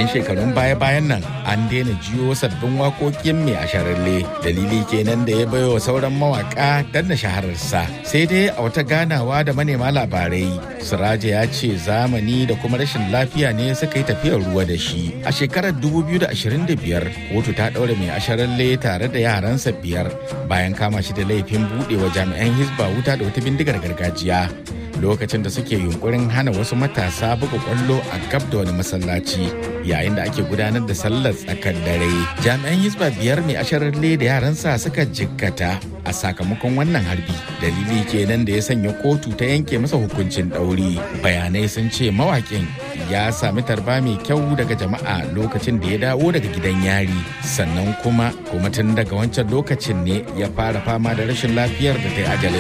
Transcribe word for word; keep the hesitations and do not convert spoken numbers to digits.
'yan shekarun baya-bayan nan an daina jiyo sabbin waƙoƙin mai asharalle, dalili kenan da ya baiwa sauran mawaƙa danna shahararsa. Sai dai a wata ganawa da manema labarai, Siraja ya ce zamani da kuma rashin lafiya ne suka yi tafiyar ruwa da shi. A shekarar dubu biyu da ashirin da biyar, kotu ta ɗaure mai asharalle tare da yaransa biyar bayan kama shi da laifin buɗewa jami'an Hisba wuta da wata bindigar gargajiya lokacin da suke yunkurin hana wasu matasa buga kwallo a gab da wani masallaci yayin da ake gudanar da sallar tsakar dare. Jami'an Hisba biyar mai asharalle da yaransa suka jikkata a sakamakon wannan harbi, dalili kenan da ya sanya kotu ta yanke masa hukuncin ɗauri. Bayanai sun ce mawaƙin ya sami tarba mai kyau daga jama'a lokacin da ya dawo daga gidan yari, sannan kuma kuma tun daga wancan lokacin ne ya fara fama da rashin lafiyar da ta yi ajalin